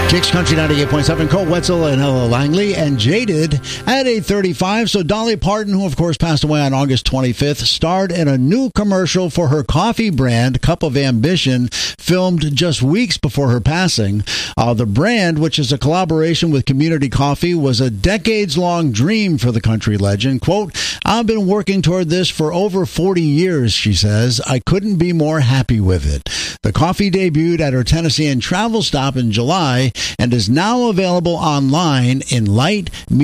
Kicks Country 98.7, Cole Wetzel and Ella Langley, and Jaded at 8:35. So Dolly Parton, who of course passed away on August 25th, starred in a new commercial for her coffee brand, Cup of Ambition, filmed just weeks before her passing. The brand, which is a collaboration with Community Coffee, was a decades-long dream for the country legend. Quote, "I've been working toward this for over 40 years, she says. I couldn't be more happy with it." The coffee debuted at her Tennessean travel stop in July and is now available online in light,